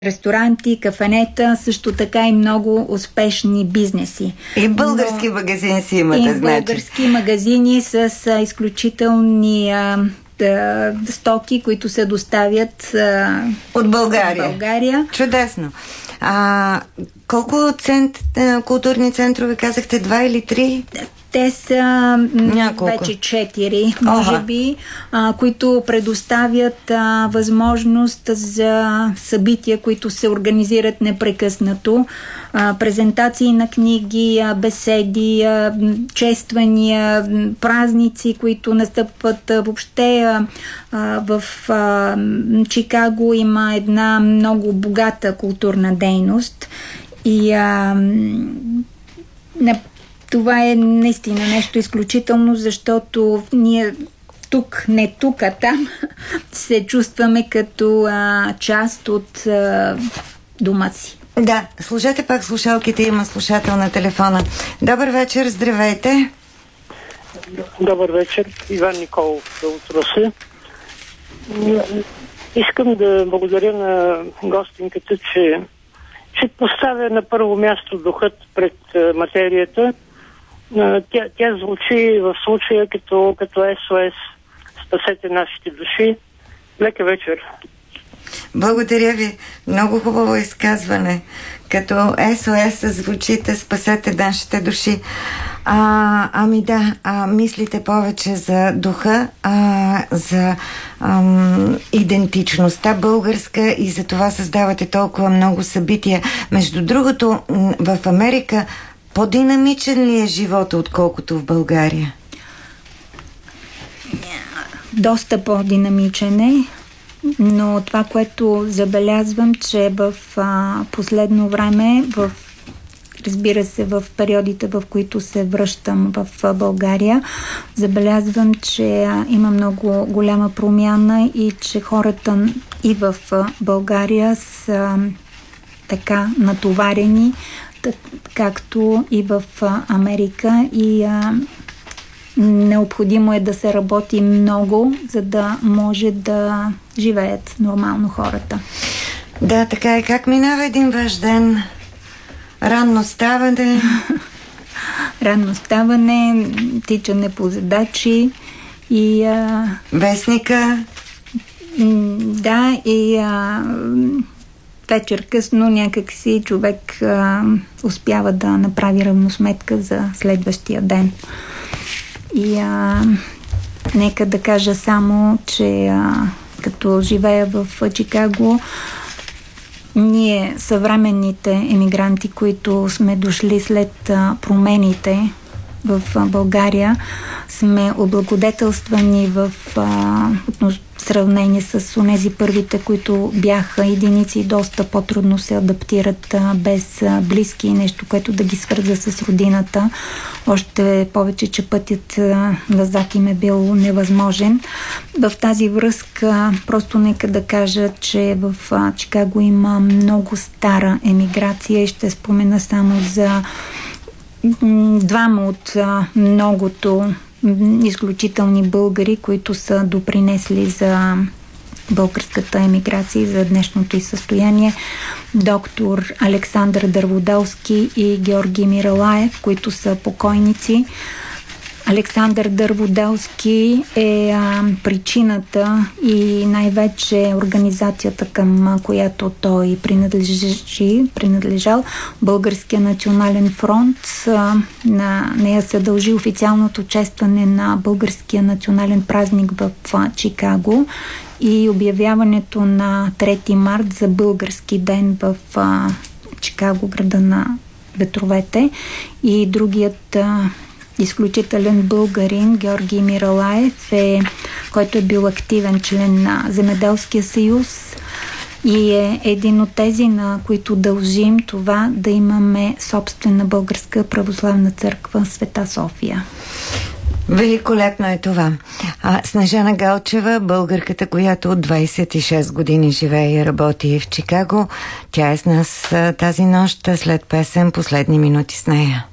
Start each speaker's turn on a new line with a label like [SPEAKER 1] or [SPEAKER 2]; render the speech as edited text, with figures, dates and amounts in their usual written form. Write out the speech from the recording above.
[SPEAKER 1] ресторанти, кафенета, също така и много успешни бизнеси.
[SPEAKER 2] И български магазини си имате, значи. И
[SPEAKER 1] български магазини с изключителни стоки, които се доставят
[SPEAKER 2] от България.
[SPEAKER 1] От България.
[SPEAKER 2] Чудесно. Колко културни центрове казахте? 2 или 3?
[SPEAKER 1] Те са вече 4, може би, които предоставят възможност за събития, които се организират непрекъснато. Презентации на книги, беседи, чествания, празници, които настъпват въобще. В Чикаго има една много богата културна дейност и това е наистина нещо изключително, защото ние тук, не тук, а там се чувстваме като част от дома си.
[SPEAKER 2] Да, слушайте пак слушалките, има слушател на телефона. Добър вечер, здравейте.
[SPEAKER 3] Добър вечер, Иван Николов от Русе. Искам да благодаря на гостинката, че поставя на първо място духът пред материята. Тя звучи в случая като СОС. Спасете нашите души. Лека вечер.
[SPEAKER 2] Благодаря ви. Много хубаво изказване. Като СОС звучите, спасете нашите души. Мислите повече за духа, за идентичността българска и за това създавате толкова много събития. Между другото, в Америка по-динамичен ли е живота, отколкото в България?
[SPEAKER 1] Доста по-динамичен е, но това, което забелязвам, че в последно време, разбира се, в периодите, в които се връщам в България, забелязвам, че има много голяма промяна и че хората и в България са така натоварени, както и в Америка, и необходимо е да се работи много, за да може да живеят нормално хората.
[SPEAKER 2] Да, така е. Как минава един ваш ден? Ранно ставане?
[SPEAKER 1] Ранно ставане, тичане по задачи и...
[SPEAKER 2] Вестника?
[SPEAKER 1] Да, и... вечер късно някак си човек успява да направи равносметка за следващия ден. И нека да кажа само, че като живея в Чикаго, ние, съвременните емигранти, които сме дошли след промените в България, сме облагодетелствани в сравнение с онези първите, които бяха единици и доста по-трудно се адаптират без близки, нещо, което да ги свърза с родината. Още повече, че пътят назад им е бил невъзможен. В тази връзка просто нека да кажа, че в Чикаго има много стара емиграция и ще спомена само за двама от многото изключителни българи, които са допринесли за българската емиграция и за днешното й състояние. Доктор Александър Дърводолски и Георги Миралаев, които са покойници. Александър Дърводолски е причината и най-вече организацията, към която той принадлежал, Българския национален фронт. На нея се дължи официалното честване на Българския национален празник в Чикаго и обявяването на 3 март за български ден в Чикаго, града на ветровете. И другият изключителен българин Георги Миралаев, който е бил активен член на Земеделския съюз и е един от тези, на които дължим това да имаме собствена българска православна църква Света София.
[SPEAKER 2] Великолепно е това. Снежана Галчева, българката, която от 26 години живее и работи в Чикаго, тя е с нас тази нощ. След песен, последни минути с нея.